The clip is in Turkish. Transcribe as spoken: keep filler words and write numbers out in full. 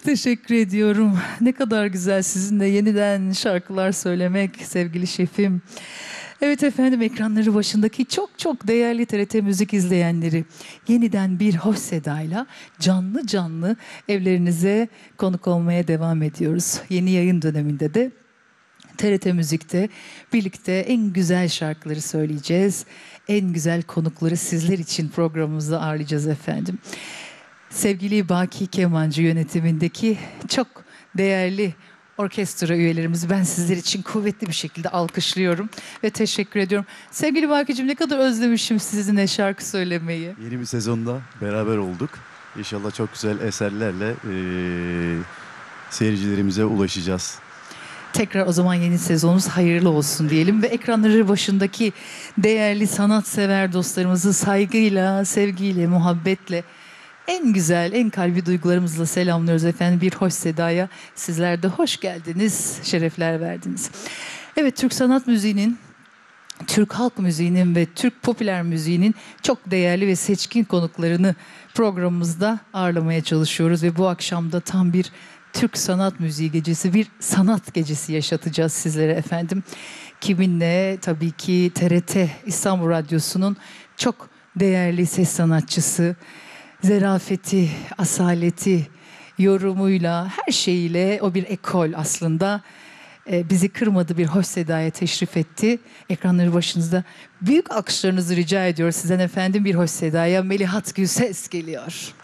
teşekkür ediyorum. Ne kadar güzel sizinle yeniden şarkılar söylemek sevgili şefim. Evet efendim, ekranları başındaki çok çok değerli T R T Müzik izleyenleri, yeniden bir hoş sedayla canlı canlı evlerinize konuk olmaya devam ediyoruz. Yeni yayın döneminde de T R T Müzik'te birlikte en güzel şarkıları söyleyeceğiz. En güzel konukları sizler için programımızda ağırlayacağız efendim. Sevgili Baki Kemancı yönetimindeki çok değerli orkestra üyelerimizi ben sizler için kuvvetli bir şekilde alkışlıyorum ve teşekkür ediyorum. Sevgili Baki'cim, ne kadar özlemişim sizinle şarkı söylemeyi. Yeni bir sezonda beraber olduk. İnşallah çok güzel eserlerle e, seyircilerimize ulaşacağız. Tekrar o zaman yeni sezonumuz hayırlı olsun diyelim ve ekranları başındaki değerli sanatsever dostlarımızı saygıyla, sevgiyle, muhabbetle, en güzel, en kalbi duygularımızla selamlıyoruz efendim. Bir hoş sedaya sizler de hoş geldiniz, şerefler verdiniz. Evet, Türk sanat müziğinin, Türk halk müziğinin ve Türk popüler müziğinin çok değerli ve seçkin konuklarını programımızda ağırlamaya çalışıyoruz ve bu akşam da tam bir Türk sanat müziği gecesi, bir sanat gecesi yaşatacağız sizlere efendim. Kiminle? Tabii ki T R T İstanbul Radyosu'nun çok değerli ses sanatçısı, zarafeti, asaleti, yorumuyla, her şeyiyle o bir ekol aslında. Ee, bizi kırmadı, bir hoş sedaya teşrif etti. Ekranları başınızda büyük alkışlarınızı rica ediyoruz sizden efendim. Bir hoş sedaya Melihat Gülses geliyor.